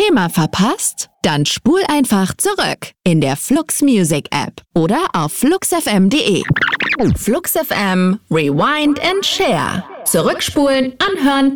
Thema verpasst? Dann spul einfach zurück in der Flux Music App oder auf fluxfm.de. Flux FM, Rewind and Share. Zurückspulen, anhören,